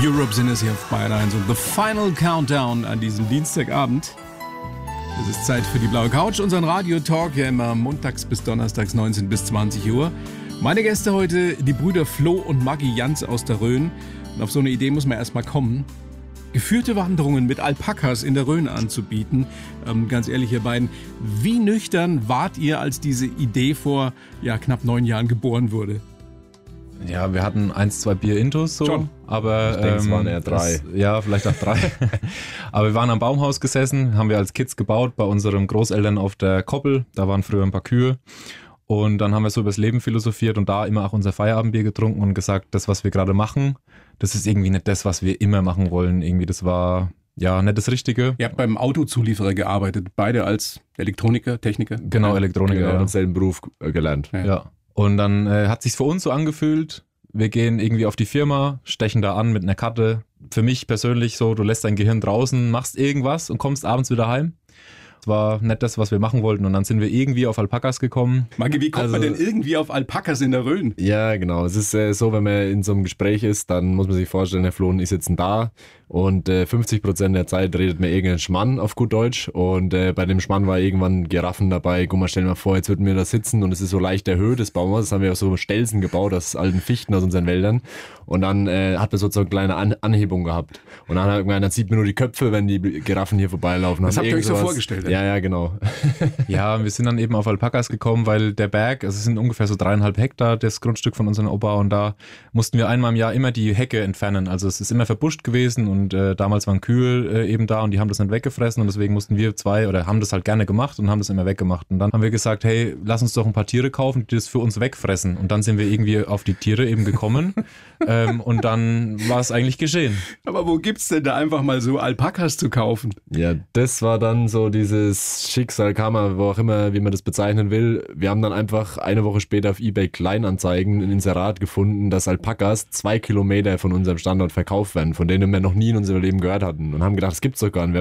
Europe sind es hier auf Bayern 1 und The Final Countdown an diesem Dienstagabend. Es ist Zeit für die blaue Couch, unseren Radio-Talk, ja immer montags bis donnerstags 19 bis 20 Uhr. Meine Gäste heute, die Brüder Flo und Maggi Jans aus der Rhön. Und auf so eine Idee muss man erstmal kommen. Geführte Wanderungen mit Alpakas in der Rhön anzubieten. Ganz ehrlich, ihr beiden, wie nüchtern wart ihr, als diese Idee vor knapp 9 Jahren geboren wurde? Ja, wir hatten 1, 2 Bier intus so, schon. Aber ich denke, es waren eher 3. Ja, vielleicht auch 3. Aber wir waren am Baumhaus gesessen, haben wir als Kids gebaut bei unseren Großeltern auf der Koppel. Da waren früher ein paar Kühe. Und dann haben wir so über das Leben philosophiert und da immer auch unser Feierabendbier getrunken und gesagt, das, was wir gerade machen, das ist irgendwie nicht das, was wir immer machen wollen. Irgendwie, das war ja nicht das Richtige. Ihr habt beim Autozulieferer gearbeitet, beide als Elektroniker, Techniker? Genau, Elektroniker. Genau, denselben Beruf gelernt. Ja. Und dann hat sich's für uns so angefühlt, wir gehen irgendwie auf die Firma, stechen da an mit einer Karte. Für mich persönlich so, du lässt dein Gehirn draußen, machst irgendwas und kommst abends wieder heim. Das war nicht das, was wir machen wollten. Und dann sind wir irgendwie auf Alpakas gekommen. Maggi, wie kommt man denn irgendwie auf Alpakas in der Rhön? Ja, genau. Es ist so, wenn man in so einem Gespräch ist, dann muss man sich vorstellen, der Flo und ich sitzen da und 50% der Zeit redet man irgendeinen Schmann auf gut Deutsch und bei dem Schmann war irgendwann Giraffen dabei. Guck mal, stell dir mal vor, jetzt würden wir da sitzen und es ist so leicht erhöht, das Baumhaus. Das haben wir auf so Stelzen gebaut aus alten Fichten aus unseren Wäldern und dann hat man sozusagen eine kleine Anhebung gehabt. Und dann hat man, dann sieht man nur die Köpfe, wenn die Giraffen hier vorbeilaufen. Das habt ihr euch so vorgestellt? Ja, genau. Ja, wir sind dann eben auf Alpakas gekommen, weil der Berg, also es sind ungefähr so 3,5 Hektar, das Grundstück von unserem Opa und da mussten wir einmal im Jahr immer die Hecke entfernen. Also es ist immer verbuscht gewesen und damals waren Kühe eben da und die haben das nicht weggefressen und deswegen mussten wir haben das halt gerne gemacht und haben das immer weggemacht. Und dann haben wir gesagt, hey, lass uns doch ein paar Tiere kaufen, die das für uns wegfressen. Und dann sind wir irgendwie auf die Tiere eben gekommen und dann war es eigentlich geschehen. Aber wo gibt's denn da einfach mal so Alpakas zu kaufen? Ja, das war dann so dieses Schicksal, Karma, wo auch immer, wie man das bezeichnen will. Wir haben dann einfach eine Woche später auf eBay Kleinanzeigen ein Inserat gefunden, dass Alpakas 2 Kilometer von unserem Standort verkauft werden, von denen wir noch nie in unserem Leben gehört hatten und haben gedacht, das gibt's doch gar nicht.